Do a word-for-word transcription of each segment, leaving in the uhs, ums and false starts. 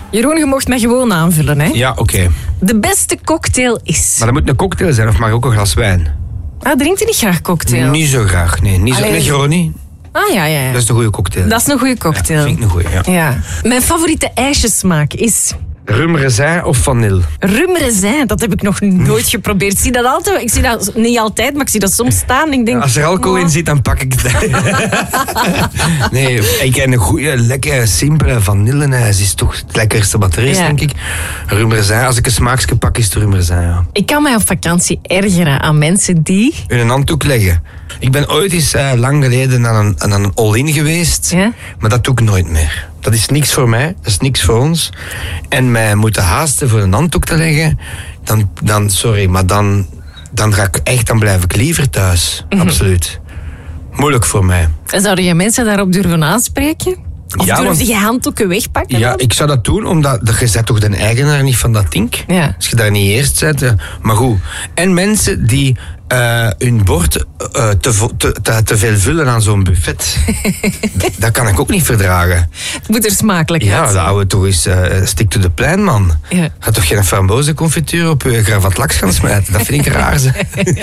Jeroen, je mocht mij gewoon aanvullen, hè? Ja, oké. Okay. De beste cocktail is... Maar dat moet een cocktail zijn, of mag ook een glas wijn? Ah, drinkt u niet graag cocktail? Niet zo graag, nee. Niet zo, Allee, Negroni. Ah, ja, ja, ja. Dat is een goede cocktail. Dat is een goede cocktail. Ja, vind ik een goede, ja. ja. Mijn favoriete ijsjesmaak is... Rum raisin of vanille? Rum raisin, dat heb ik nog nooit geprobeerd. Zie dat altijd, ik zie dat niet altijd, maar ik zie dat soms staan. Ik denk, als er alcohol oh. in zit, dan pak ik het. Nee, ik ken een goede, lekkere, simpele vanilleijs. Is toch het lekkerste wat er is, ja. denk ik. Rum raisin, als ik een smaakje pak, is het rum raisin, ja. Ik kan mij op vakantie ergeren aan mensen die... hun handdoek leggen. Ik ben ooit eens uh, lang geleden aan een, aan een all-in geweest, ja? maar dat doe ik nooit meer. Dat is niks voor mij, dat is niks voor ons. En mij moeten haasten voor een handdoek te leggen, dan, dan sorry, maar dan, dan ga ik echt, dan blijf ik liever thuis. Mm-hmm. Absoluut. Moeilijk voor mij. En zouden je mensen daarop durven aanspreken? Of ja, durven want, je handdoeken wegpakken? Ja, dan? ik zou dat doen, omdat je bent toch de eigenaar niet van dat ding. Ja. Als je daar niet eerst bent. Maar goed. En mensen die uh, hun bord uh, te, te, te, te veel vullen aan zo'n buffet. Dat kan ik ook niet verdragen. Het moet er smakelijk ja, uit. Ja, dat we toch eens uh, stick to the plan, man. Ja. Ga toch geen frambozenconfituur op je gravaat laks gaan smijten? Dat vind ik raar, ze.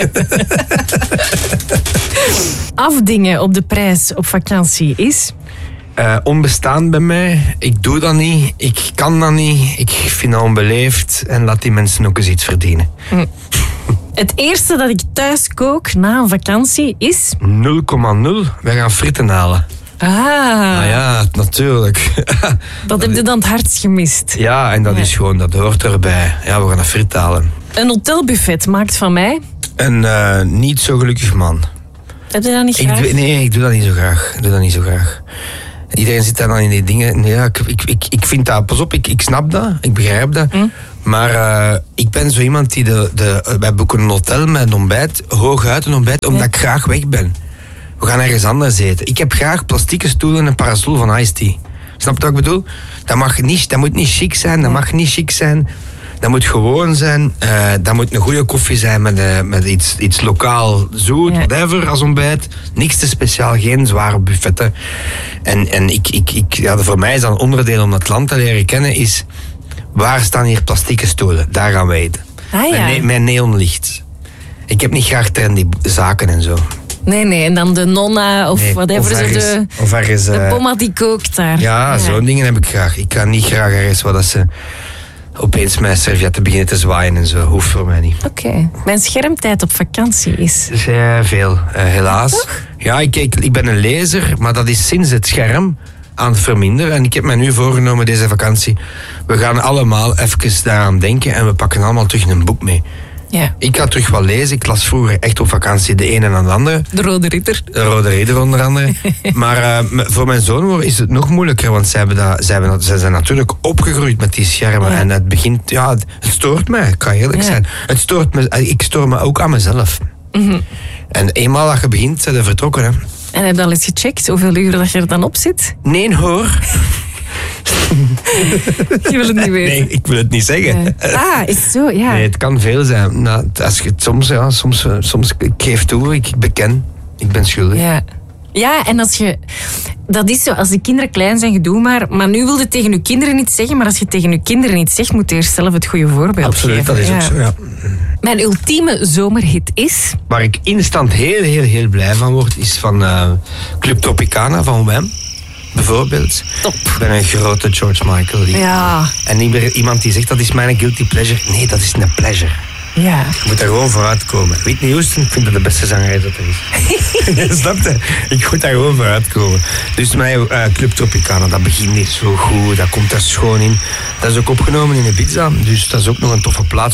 Afdingen op de prijs op vakantie is... Uh, onbestaan bij mij. Ik doe dat niet. Ik kan dat niet. Ik vind dat onbeleefd. En laat die mensen ook eens iets verdienen. Hm. Het eerste dat ik thuis kook na een vakantie is... nul komma nul. Wij gaan fritten halen. Ah. Ah ja, natuurlijk. Dat, dat heb je dan het hardst gemist. Ja, en dat ja. is gewoon, dat hoort erbij. Ja, we gaan een frit halen. Een hotelbuffet maakt van mij... een uh, niet zo gelukkig man. Heb je dat niet graag? Ik, nee, ik doe dat niet zo graag. Ik doe dat niet zo graag. Iedereen zit daar dan in die dingen. Ja, ik, ik, ik, ik vind dat, pas op, ik, ik snap dat, ik begrijp dat. Mm. Maar uh, ik ben zo iemand die de, de. Wij boeken een hotel met een ontbijt, hooguit een ontbijt, omdat ja. ik graag weg ben. We gaan ergens anders eten. Ik heb graag plastieke stoelen en een parasol van Ice Tea. Snap je wat ik bedoel? Dat, mag niet, dat moet niet chic zijn, dat mag niet chic zijn. Dat moet gewoon zijn. Uh, dat moet een goede koffie zijn met, uh, met iets, iets lokaal zoet, ja. whatever, als ontbijt. Niks te speciaal, geen zware buffetten. En, en ik, ik, ik, ja, voor mij is dat een onderdeel om dat land te leren kennen, is waar staan hier plastieke stoelen? Daar gaan we eten. Ah, ja. Met, met neonlicht. Ik heb niet graag trendy zaken en zo. Nee, nee, en dan de nonna of nee, whatever. Of ergens, de, of ergens, de uh, pomma die kookt daar. Ja, ja, zo'n dingen heb ik graag. Ik kan niet graag ergens waar dat ze opeens mijn servietten beginnen te zwaaien en zo. Hoeft voor mij niet. Oké. Okay. Mijn schermtijd op vakantie is? Dus, uh, veel, uh, helaas. Toch? Ja, ik, ik, ik ben een lezer, maar dat is sinds het scherm aan het verminderen. En ik heb mij nu voorgenomen deze vakantie. We gaan allemaal even daaraan denken en we pakken allemaal terug een boek mee. Ja. Ik ga terug wat lezen. Ik las vroeger echt op vakantie de een en de andere. De Rode Ridder. De Rode Ridder onder andere. Maar uh, voor mijn zoon is het nog moeilijker, want zij, hebben dat, zij, hebben dat, zij zijn natuurlijk opgegroeid met die schermen. Ja. En het begint, ja, het, het stoort mij, ik kan eerlijk ja. zijn. Het stoort me, ik stoor me ook aan mezelf. Mm-hmm. En eenmaal dat je begint, zijn we vertrokken. Hè. En heb je al eens gecheckt hoeveel uur dat je er dan op zit? Nee, hoor. Je wil het niet weten. Nee, ik wil het niet zeggen. Nee. Ah, is het zo, ja. Nee, het kan veel zijn. Nou, als je het soms, ja, soms, soms, ik geef toe, ik beken, ik ben schuldig. Ja. Ja, en als je... Dat is zo, als de kinderen klein zijn, je doe maar. Maar nu wil je tegen je kinderen niet zeggen, maar als je tegen je kinderen niet zegt, moet je eerst zelf het goede voorbeeld Absoluut, geven. Absoluut, dat is ja. ook zo, ja. Mijn ultieme zomerhit is... Waar ik instant heel, heel, heel blij van word, is van uh, Club Tropicana van Wham. Bijvoorbeeld. Top. Ik ben een grote George Michael. Die, ja. En iemand die zegt dat is mijn guilty pleasure. Nee, dat is een pleasure. Ja. Je moet daar gewoon vooruit komen. Whitney Houston, ik vind dat de beste zangeres dat er is. Snap je? Ik moet daar gewoon vooruit komen. Dus mijn uh, Club Tropicana, dat begint niet zo goed. Dat komt er schoon in. Dat is ook opgenomen in Ibiza. Dus dat is ook nog een toffe plaats.